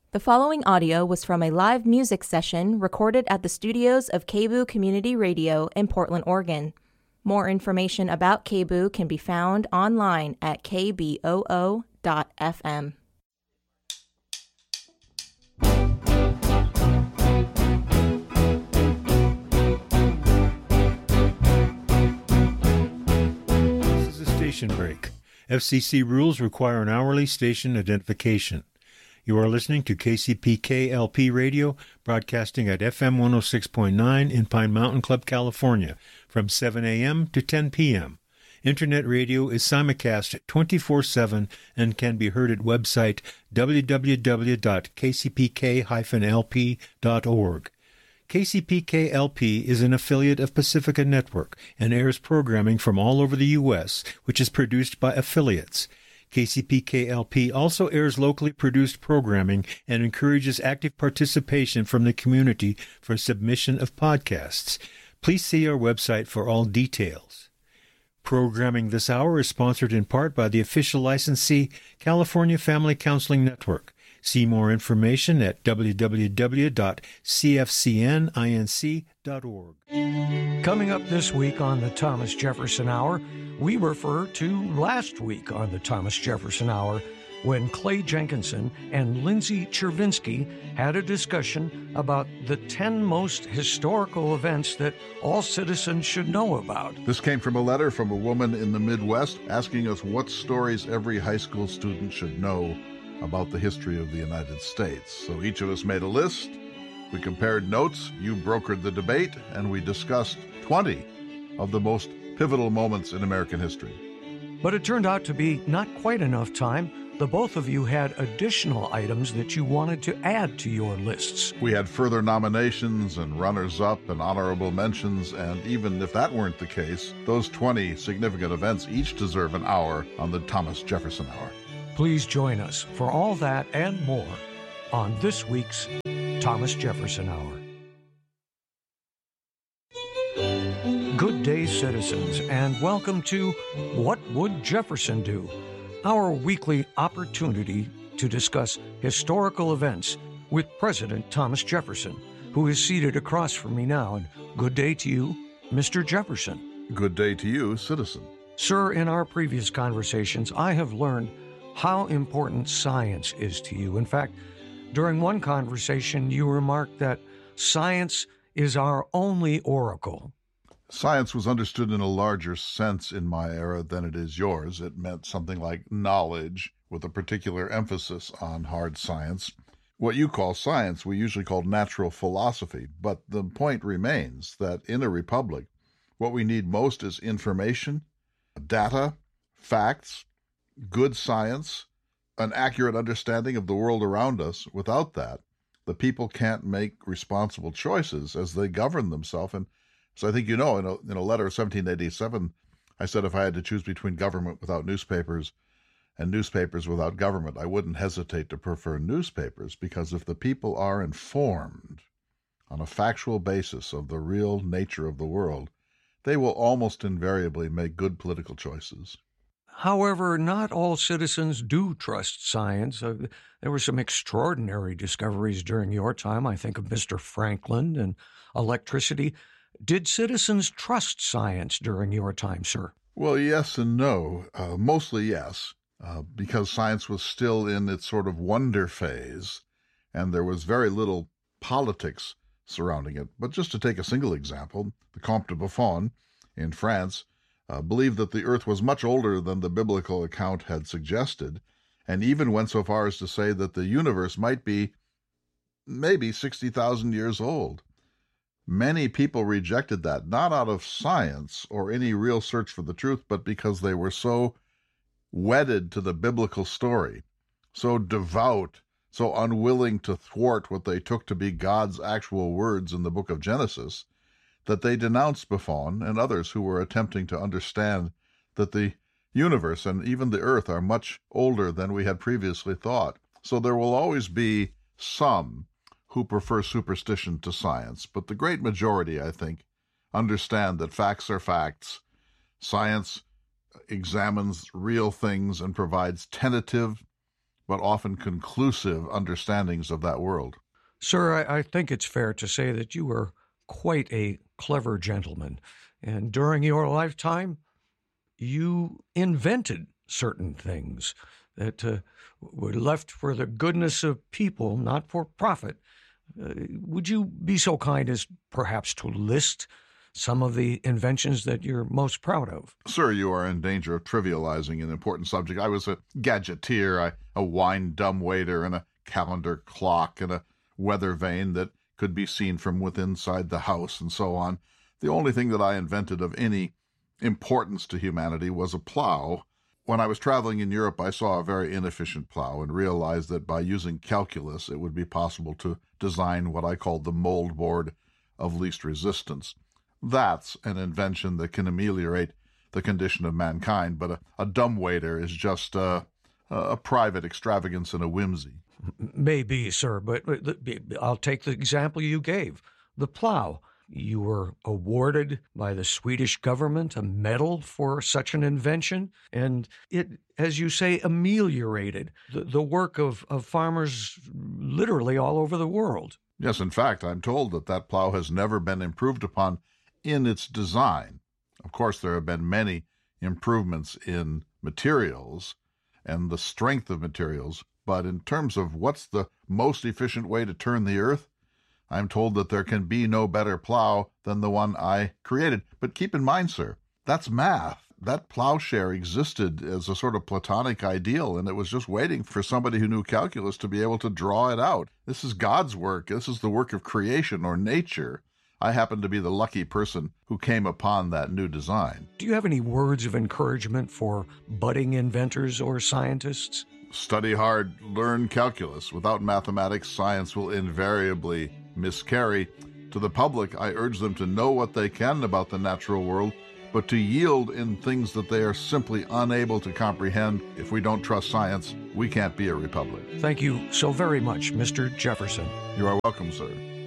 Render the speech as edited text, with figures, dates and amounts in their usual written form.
The following audio was from a live music session recorded at the studios of KBOO Community Radio in Portland, Oregon. More information about KBOO can be found online at kboo.fm. This is a station break. FCC rules require an hourly station identification. You are listening to KCPK-LP Radio, broadcasting at FM 106.9 in Pine Mountain Club, California, from 7 a.m. to 10 p.m. Internet radio is simulcast 24/7 and can be heard at website www.kcpk-lp.org. KCPK-LP is an affiliate of Pacifica Network and airs programming from all over the U.S., which is produced by affiliates. KCPK-LP also airs locally produced programming and encourages active participation from the community for submission of podcasts. Please see our website for all details. Programming this hour is sponsored in part by the official licensee, California Family Counseling Network. See more information at www.cfcninc.org. Coming up this week on the Thomas Jefferson Hour, we refer to last week on the Thomas Jefferson Hour when Clay Jenkinson and Lindsay Chervinsky had a discussion about the 10 most historical events that all citizens should know about. This came from a letter from a woman in the Midwest asking us what stories every high school student should know about the history of the United States. So each of us made a list, we compared notes, you brokered the debate, and we discussed 20 of the most pivotal moments in American history. But it turned out to be not quite enough time. The both of you had additional items that you wanted to add to your lists. We had further nominations and runners-up and honorable mentions, and even if that weren't the case, those 20 significant events each deserve an hour on the Thomas Jefferson Hour. Please join us for all that and more on this week's Thomas Jefferson Hour. Good day, citizens, and welcome to What Would Jefferson Do? Our weekly opportunity to discuss historical events with President Thomas Jefferson, who is seated across from me now. And good day to you, Mr. Jefferson. Good day to you, citizen. Sir, in our previous conversations, I have learned how important science is to you. In fact, during one conversation, you remarked that science is our only oracle. Science was understood in a larger sense in my era than it is yours. It meant something like knowledge, with a particular emphasis on hard science. What you call science, we usually call natural philosophy. But the point remains that in a republic, what we need most is information, data, facts, good science, an accurate understanding of the world around us. Without that, the people can't make responsible choices as they govern themselves. And so I think you know, in a letter of 1787, I said if I had to choose between government without newspapers and newspapers without government, I wouldn't hesitate to prefer newspapers, because if the people are informed on a factual basis of the real nature of the world, they will almost invariably make good political choices. However, not all citizens do trust science. There were some extraordinary discoveries during your time. I think of Mr. Franklin and electricity. Did citizens trust science during your time, sir? Well, yes and no. Mostly yes, because science was still in its sort of wonder phase, and there was very little politics surrounding it. But just to take a single example, the Comte de Buffon in France believed that the earth was much older than the biblical account had suggested, and even went so far as to say that the universe might be maybe 60,000 years old. Many people rejected that, not out of science or any real search for the truth, but because they were so wedded to the biblical story, so devout, so unwilling to thwart what they took to be God's actual words in the book of Genesis, that they denounced Buffon and others who were attempting to understand that the universe and even the earth are much older than we had previously thought. So there will always be some who prefer superstition to science, but the great majority, I think, understand that facts are facts. Science examines real things and provides tentative but often conclusive understandings of that world. Sir, I think it's fair to say that you were quite a clever gentleman, and during your lifetime, you invented certain things that were left for the goodness of people, not for profit. Would you be so kind as perhaps to list some of the inventions that you're most proud of? Sir, you are in danger of trivializing an important subject. I was a gadgeteer, a wine dumbwaiter, and a calendar clock, and a weather vane that could be seen from within inside the house, and so on. The only thing that I invented of any importance to humanity was a plow. When I was traveling in Europe, I saw a very inefficient plow and realized that by using calculus, it would be possible to design what I called the mold board of least resistance. That's an invention that can ameliorate the condition of mankind, but a dumbwaiter is just a private extravagance and a whimsy. Maybe, sir, but I'll take the example you gave, the plow. You were awarded by the Swedish government a medal for such an invention, and it, as you say, ameliorated the work of farmers literally all over the world. Yes, in fact, I'm told that plow has never been improved upon in its design. Of course, there have been many improvements in materials and the strength of materials, but in terms of what's the most efficient way to turn the earth, I'm told that there can be no better plow than the one I created. But keep in mind, sir, that's math. That plowshare existed as a sort of Platonic ideal, and it was just waiting for somebody who knew calculus to be able to draw it out. This is God's work. This is the work of creation or nature. I happen to be the lucky person who came upon that new design. Do you have any words of encouragement for budding inventors or scientists? Study hard, learn calculus. Without mathematics, science will invariably miscarry. To the public, I urge them to know what they can about the natural world, but to yield in things that they are simply unable to comprehend. If we don't trust science, we can't be a republic. Thank you so very much, Mr. Jefferson. You are welcome, sir.